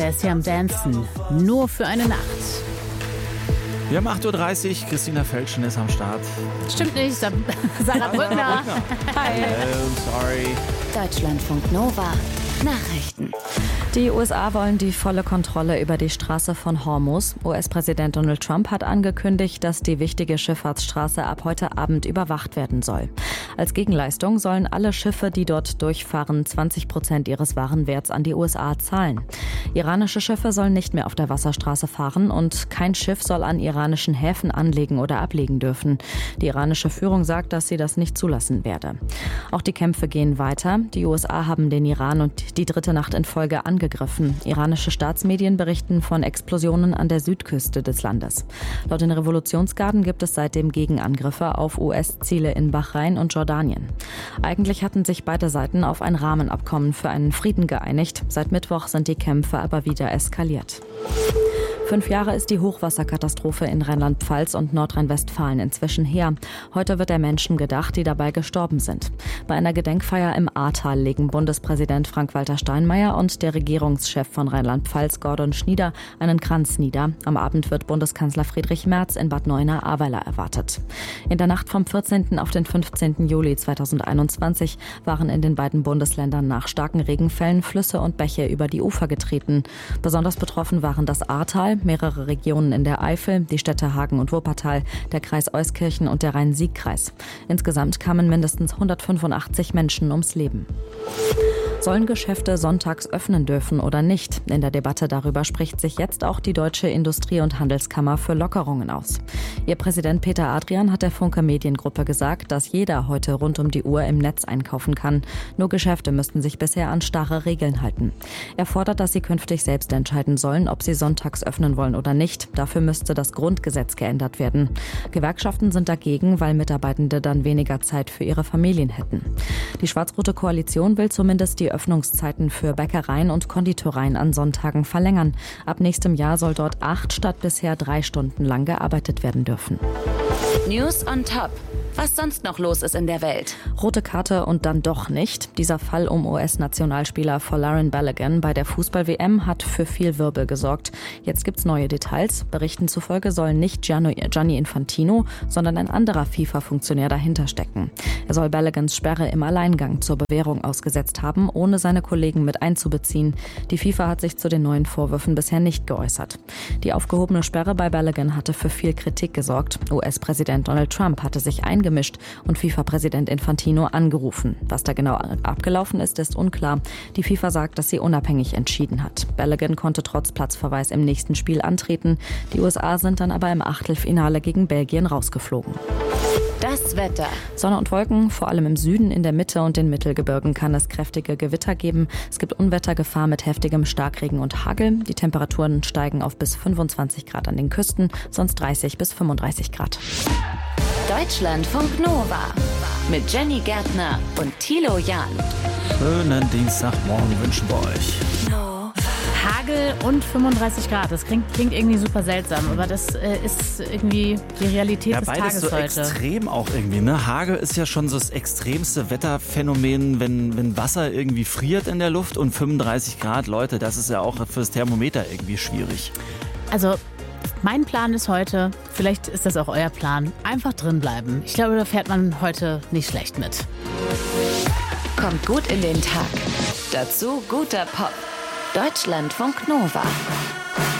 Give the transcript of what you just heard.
Er ist ja am Dancen, nur für eine Nacht. Wir haben 8.30 Uhr, Christina Felschen ist am Start. Stimmt nicht, Sarah Brückner. Hi. Sorry. Deutschlandfunk Nova. Nachrichten. Die USA wollen die volle Kontrolle über die Straße von Hormuz. US-Präsident Donald Trump hat angekündigt, dass die wichtige Schifffahrtsstraße ab heute Abend überwacht werden soll. Als Gegenleistung sollen alle Schiffe, die dort durchfahren, 20% ihres Warenwerts an die USA zahlen. Iranische Schiffe sollen nicht mehr auf der Wasserstraße fahren und kein Schiff soll an iranischen Häfen anlegen oder ablegen dürfen. Die iranische Führung sagt, dass sie das nicht zulassen werde. Auch die Kämpfe gehen weiter. Die USA haben den Iran und die dritte Nacht in Folge angegriffen. Iranische Staatsmedien berichten von Explosionen an der Südküste des Landes. Laut den Revolutionsgarden gibt es seitdem Gegenangriffe auf US-Ziele in Bahrain und Jordanien. Eigentlich hatten sich beide Seiten auf ein Rahmenabkommen für einen Frieden geeinigt. Seit Mittwoch sind die Kämpfe aber wieder eskaliert. 5 Jahre ist die Hochwasserkatastrophe in Rheinland-Pfalz und Nordrhein-Westfalen inzwischen her. Heute wird der Menschen gedacht, die dabei gestorben sind. Bei einer Gedenkfeier im Ahrtal legen Bundespräsident Frank-Walter Steinmeier und der Regierungschef von Rheinland-Pfalz Gordon Schnieder einen Kranz nieder. Am Abend wird Bundeskanzler Friedrich Merz in Bad Neuenahr-Ahrweiler erwartet. In der Nacht vom 14. auf den 15. Juli 2021 waren in den beiden Bundesländern nach starken Regenfällen Flüsse und Bäche über die Ufer getreten. Besonders betroffen waren das Ahrtal, mehrere Regionen in der Eifel, die Städte Hagen und Wuppertal, der Kreis Euskirchen und der Rhein-Sieg-Kreis. Insgesamt kamen mindestens 185 Menschen ums Leben. Sollen Geschäfte sonntags öffnen dürfen oder nicht? In der Debatte darüber spricht sich jetzt auch die Deutsche Industrie- und Handelskammer für Lockerungen aus. Ihr Präsident Peter Adrian hat der Funke Mediengruppe gesagt, dass jeder heute rund um die Uhr im Netz einkaufen kann. Nur Geschäfte müssten sich bisher an starre Regeln halten. Er fordert, dass sie künftig selbst entscheiden sollen, ob sie sonntags öffnen wollen oder nicht. Dafür müsste das Grundgesetz geändert werden. Gewerkschaften sind dagegen, weil Mitarbeitende dann weniger Zeit für ihre Familien hätten. Die schwarz-rote Koalition will zumindest die Öffnungszeiten für Bäckereien und Konditoreien an Sonntagen verlängern. Ab nächstem Jahr soll dort 8 statt bisher 3 Stunden lang gearbeitet werden dürfen. News on Top. Was sonst noch los ist in der Welt. Rote Karte und dann doch nicht. Dieser Fall um US-Nationalspieler Folarin Balogun bei der Fußball-WM hat für viel Wirbel gesorgt. Jetzt gibt's neue Details. Berichten zufolge soll nicht Gianni Infantino, sondern ein anderer FIFA-Funktionär dahinter stecken. Er soll Baloguns Sperre im Alleingang zur Bewährung ausgesetzt haben, ohne seine Kollegen mit einzubeziehen. Die FIFA hat sich zu den neuen Vorwürfen bisher nicht geäußert. Die aufgehobene Sperre bei Balogun hatte für viel Kritik gesorgt. US-Präsident Donald Trump hatte sich eingemischt und FIFA-Präsident Infantino angerufen. Was da genau abgelaufen ist, ist unklar. Die FIFA sagt, dass sie unabhängig entschieden hat. Balogun konnte trotz Platzverweis im nächsten Spiel antreten. Die USA sind dann aber im Achtelfinale gegen Belgien rausgeflogen. Das Wetter. Sonne und Wolken, vor allem im Süden, in der Mitte und den Mittelgebirgen kann es kräftige Gewitter geben. Es gibt Unwettergefahr mit heftigem Starkregen und Hagel. Die Temperaturen steigen auf bis 25 Grad an den Küsten, sonst 30 bis 35 Grad. Deutschlandfunk Nova mit Jenny Gärtner und Thilo Jahn. Schönen Dienstagmorgen wünschen wir euch. Hagel und 35 Grad. Das klingt irgendwie super seltsam, aber das ist irgendwie die Realität des beides Tages so heute. extrem auch irgendwie, ne? Hagel ist ja schon so das extremste Wetterphänomen, wenn Wasser irgendwie friert in der Luft und 35 Grad, Leute, das ist ja auch fürs Thermometer irgendwie schwierig. Also mein Plan ist heute, vielleicht ist das auch euer Plan, einfach drin bleiben. Ich glaube, da fährt man heute nicht schlecht mit. Kommt gut in den Tag. Dazu guter Pop. Deutschlandfunk Nova.